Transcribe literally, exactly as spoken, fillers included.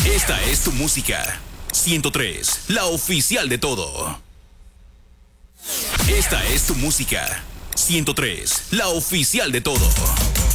Esta es tu música. ciento tres, la oficial de todo. Esta es tu música. ciento tres, la oficial de todo.